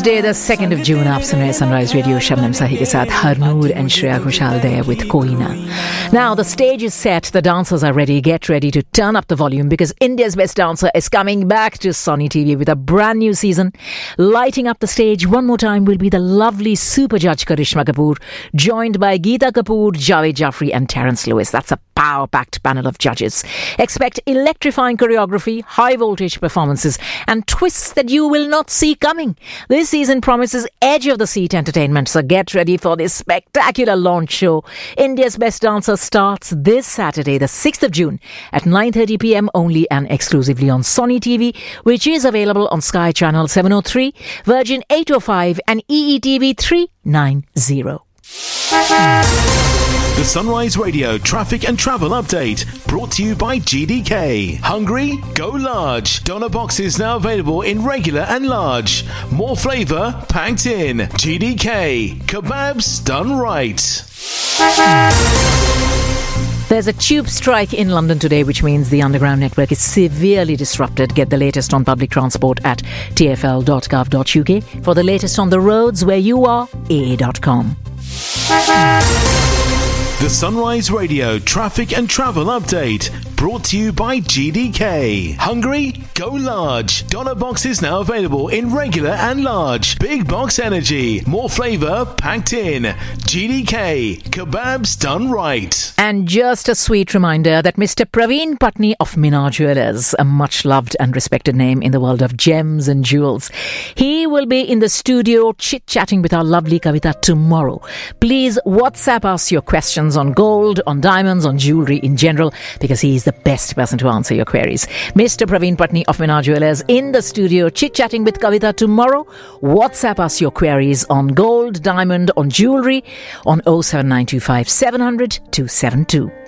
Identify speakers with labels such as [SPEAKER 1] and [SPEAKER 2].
[SPEAKER 1] Thursday, the 2nd of June. आप सुन रहे Sunrise Radio, Shabnam Sahi के साथ Harnoor and Shreya Ghoshal there with Koina. Now the stage is set, the dancers are ready. Get ready to turn up the volume because India's Best Dancer is coming back to Sony TV with a brand new season. Lighting up the stage one more time will be the lovely super judge Karishma Kapoor, joined by Geeta Kapoor, Javed Jaffrey and Terence Lewis. That's a power-packed panel of judges. Expect electrifying choreography, high-voltage performances and twists that you will not see coming. This season promises edge-of-the-seat entertainment, so get ready for this spectacular launch show. India's Best Dancer starts this Saturday, the 6th of June at 9:30 p.m. only and exclusively on Sony TV, which is available on Sky Channel 703, Virgin 805 and EETV 390.
[SPEAKER 2] The Sunrise Radio traffic and travel update brought to you by GDK. Hungry? Go large. Doner boxes now available in regular and large. More flavour packed in. GDK. Kebabs done right.
[SPEAKER 1] There's a tube strike in London today, which means the underground network is severely disrupted. Get the latest on public transport at tfl.gov.uk. For the latest on the roads where you are, aa.com.
[SPEAKER 2] The Sunrise Radio traffic and travel update brought to you by GDK. Hungry? Go large. Doner boxes now available in regular and large. Big box energy. More flavour packed in. GDK. Kebabs done right.
[SPEAKER 1] And just a sweet reminder that Mr. Praveen Patni of Minar Jewelers, a much loved and respected name in the world of gems and jewels, he will be in the studio chit-chatting with our lovely Kavita tomorrow. Please WhatsApp us your questions on gold, on diamonds, on jewellery in general, because he is the best person to answer your queries. Mr. Praveen Patni of Minar Jewelers in the studio chit-chatting with Kavita tomorrow. WhatsApp us your queries on gold, diamond, on jewellery on 07925 700 272.